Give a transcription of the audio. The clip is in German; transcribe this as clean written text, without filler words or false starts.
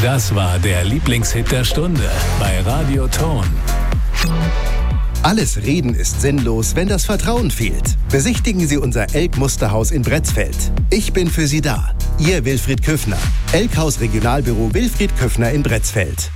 Das war der Lieblingshit der Stunde bei Radio Ton. Alles Reden ist sinnlos, wenn das Vertrauen fehlt. Besichtigen Sie unser Elk-Musterhaus in Bretzfeld. Ich bin für Sie da. Ihr Wilfried Köffner. Elkhaus Regionalbüro Wilfried Köffner in Bretzfeld.